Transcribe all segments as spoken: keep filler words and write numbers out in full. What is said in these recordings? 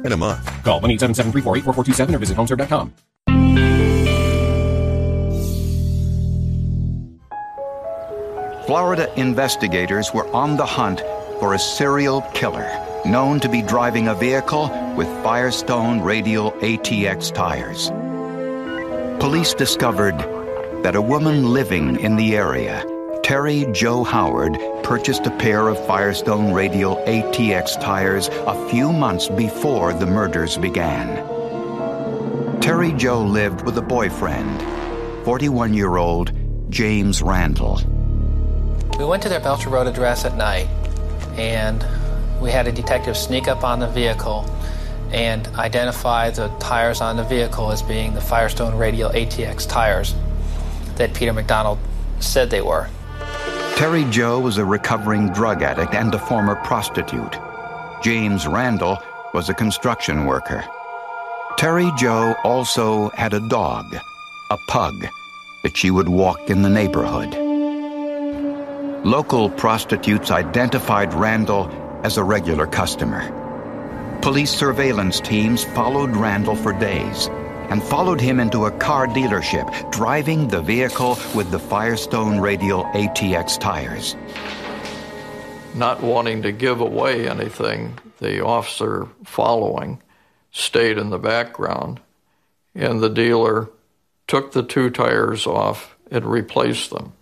in a month. Call one eight seven seven, three four eight, four four two seven or visit homeserve dot com. Florida investigators were on the hunt for a serial killer known to be driving a vehicle with Firestone Radial A T X tires. Police discovered that a woman living in the area, Terry Jo Howard, purchased a pair of Firestone Radial A T X tires a few months before the murders began. Terry Jo lived with a boyfriend, forty-one-year-old James Randall. We went to their Belcher Road address at night, and we had a detective sneak up on the vehicle and identify the tires on the vehicle as being the Firestone Radial A T X tires that Peter McDonald said they were. Terry Jo was a recovering drug addict and a former prostitute. James Randall was a construction worker. Terry Jo also had a dog, a pug, that she would walk in the neighborhood. Local prostitutes identified Randall as a regular customer. Police surveillance teams followed Randall for days and followed him into a car dealership, driving the vehicle with the Firestone Radial A T X tires. Not wanting to give away anything, the officer following stayed in the background, and the dealer took the two tires off and replaced them.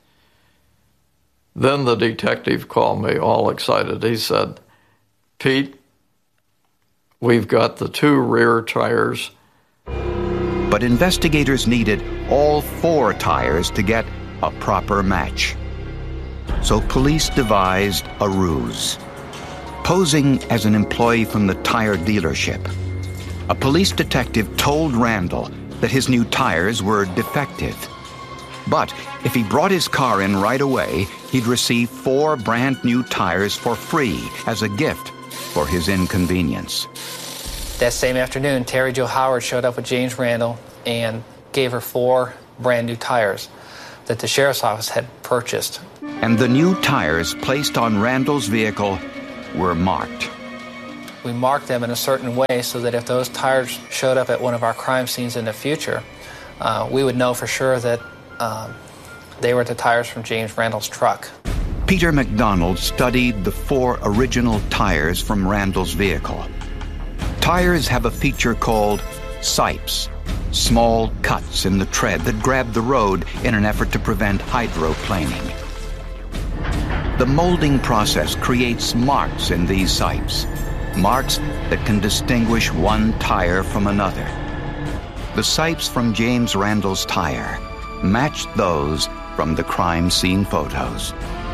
Then the detective called me all excited. He said, "Pete, we've got the two rear tires." But investigators needed all four tires to get a proper match. So police devised a ruse. Posing as an employee from the tire dealership, a police detective told Randall that his new tires were defective. But if he brought his car in right away, he'd receive four brand new tires for free as a gift for his inconvenience. That same afternoon, Terry Jo Howard showed up with James Randall and gave her four brand new tires that the sheriff's office had purchased. And the new tires placed on Randall's vehicle were marked. We marked them in a certain way so that if those tires showed up at one of our crime scenes in the future, uh, we would know for sure that um, they were the tires from James Randall's truck. Peter McDonald studied the four original tires from Randall's vehicle. Tires have a feature called sipes, small cuts in the tread that grab the road in an effort to prevent hydroplaning. The molding process creates marks in these sipes, marks that can distinguish one tire from another. The sipes from James Randall's tire matched those from the crime scene photos.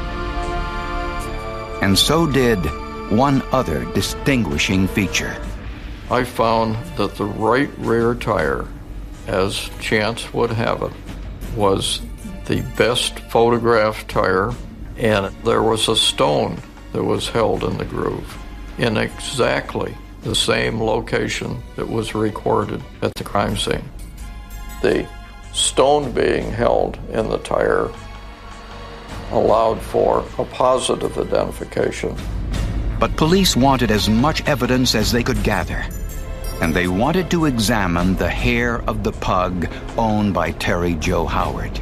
And so did one other distinguishing feature. I found that the right rear tire, as chance would have it, was the best photographed tire, and there was a stone that was held in the groove in exactly the same location that was recorded at the crime scene. The stone being held in the tire allowed for a positive identification. But police wanted as much evidence as they could gather, and they wanted to examine the hair of the pug owned by Terry Jo Howard.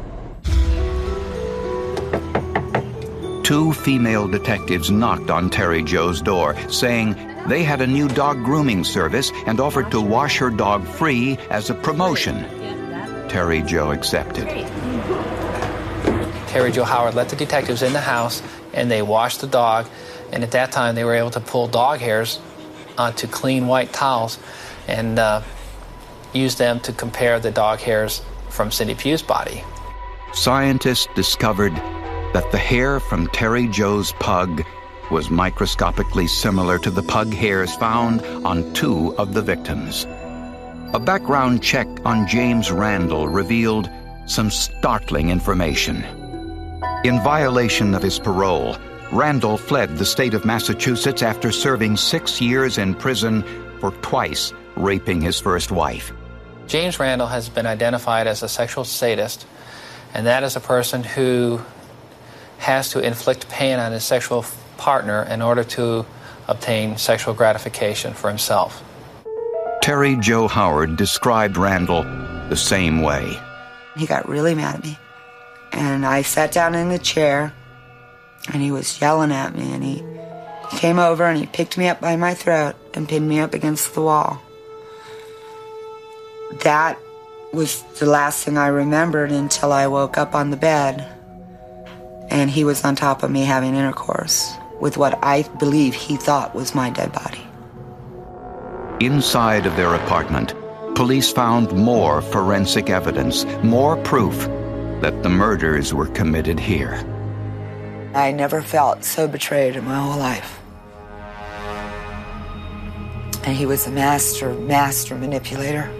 Two female detectives knocked on Terry Jo's door, saying they had a new dog grooming service and offered to wash her dog free as a promotion. Terry Jo accepted. Terry Jo Howard let the detectives in the house, and they washed the dog, and at that time they were able to pull dog hairs onto clean white towels and uh, use them to compare the dog hairs from Cindy Pugh's body. Scientists discovered that the hair from Terry Jo's pug was microscopically similar to the pug hairs found on two of the victims. A background check on James Randall revealed some startling information. In violation of his parole, Randall fled the state of Massachusetts after serving six years in prison for twice raping his first wife. James Randall has been identified as a sexual sadist, and that is a person who has to inflict pain on his sexual partner in order to obtain sexual gratification for himself. Terry Jo Howard described Randall the same way. He got really mad at me, and I sat down in the chair, and he was yelling at me, and he came over and he picked me up by my throat and pinned me up against the wall. That was the last thing I remembered until I woke up on the bed, and he was on top of me having intercourse with what I believe he thought was my dead body. Inside of their apartment, police found more forensic evidence, more proof that the murders were committed here. I never felt so betrayed in my whole life. And he was a master, master manipulator.